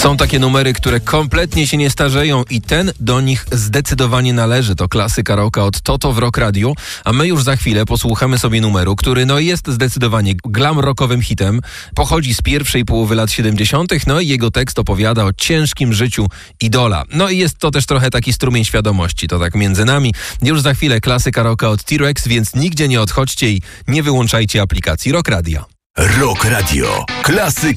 Są takie numery, które kompletnie się nie starzeją i ten do nich zdecydowanie należy. To klasyka rocka od Toto w Rock Radio, a my już za chwilę posłuchamy sobie numeru, który jest zdecydowanie glam rockowym hitem. Pochodzi z pierwszej połowy lat 70., i jego tekst opowiada o ciężkim życiu idola. I jest to też trochę taki strumień świadomości, to tak między nami. Już za chwilę klasyka rocka od T-Rex, więc nigdzie nie odchodźcie i nie wyłączajcie aplikacji Rock Radio. Rock Radio. Klasyka